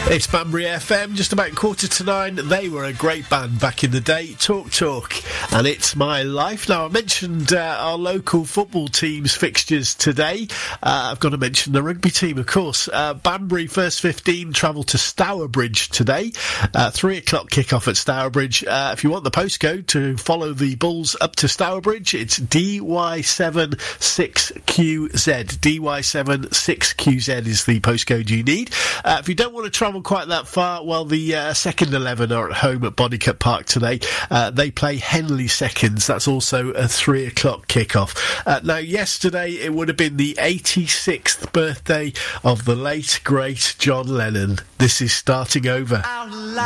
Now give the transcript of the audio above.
It's Banbury FM, just about 8:45. They were a great band back in the day, Talk, and It's My Life. Now, I mentioned our local football team's fixtures today. I've got to mention the rugby team, of course. Banbury first 15 travel to Stourbridge today. 3 o'clock kick-off at Stourbridge. If you want the postcode to follow the Bulls up to Stourbridge, it's DY76QZ. DY76QZ is the postcode you need. If you don't want to travel quite that far, well, the second 11 are at home at Bodycut Park today. They play Henley Seconds. That's also a 3 o'clock kickoff. Now, yesterday it would have been the 86th birthday of the late, great John Lennon. This is Starting Over.